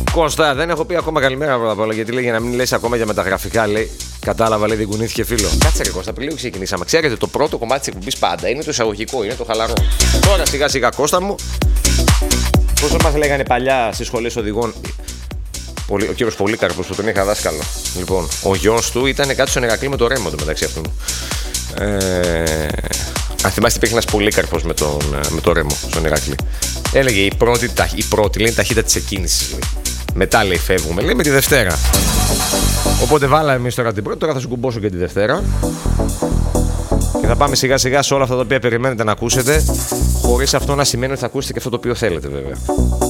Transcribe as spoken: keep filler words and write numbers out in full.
Κώστα, δεν έχω πει ακόμα καλημέρα πρώτα απ' όλα, γιατί λέει για να μην λες ακόμα για μεταγραφικά. Λέει, κατάλαβα, λέει, δεν κουνήθηκε φίλο. Κάτσε ρε Κώστα, πριν λίγο ξεκινήσαμε. Ξέρετε, το πρώτο κομμάτι της εκπομπής πάντα είναι το εισαγωγικό, είναι το χαλαρό. Τώρα σιγά σιγά, Κώστα μου, πώς μας λέγανε παλιά στις σχολές οδηγών, ο κύριος Πολύκαρπος που τον είχα δάσκαλο. Λοιπόν, ο γιος του ήταν κάτι στον Ηρακλή με το Ρέμοντο μεταξύ αυτών. Ε, αν θυμάστε, υπήρχε ένας Πολύκαρπος με, τον, με το Ρέμο στον Ηρακλή. Έλεγε η πρώτη, η πρώτη λέει, ταχύτητα της εκκίνησης. Λέει. Μετά λέει φεύγουμε, λέει με τη Δευτέρα. Οπότε βάλαμε εμείς τώρα την πρώτη, τώρα θα σου κουμπώσω και τη Δευτέρα. Και θα πάμε σιγά σιγά σε όλα αυτά τα οποία περιμένετε να ακούσετε, χωρίς αυτό να σημαίνει ότι θα ακούσετε και αυτό το οποίο θέλετε βέβαια.